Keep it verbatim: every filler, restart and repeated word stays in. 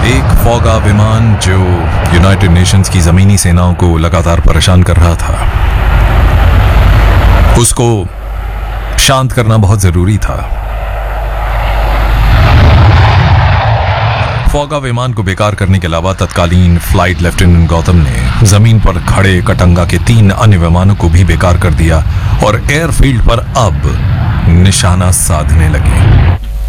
एक फौगा विमान जो यूनाइटेड नेशंस की जमीनी सेनाओं को लगातार परेशान कर रहा था, उसको शांत करना बहुत जरूरी था। फौगा विमान को बेकार करने के अलावा तत्कालीन फ्लाइट लेफ्टिनेंट गौतम ने जमीन पर खड़े कटंगा के तीन अन्य विमानों को भी बेकार कर दिया और एयरफील्ड पर अब निशाना साधने लगे।